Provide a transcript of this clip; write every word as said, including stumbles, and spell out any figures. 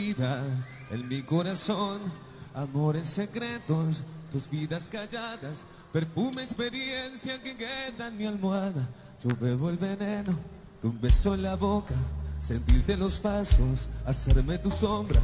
vida en mi corazón, amores secretos, tus vidas calladas, perfume, experiencia que queda en mi almohada. Yo bebo el veneno de un beso en la boca, sentirte los pasos, hacerme tu sombra.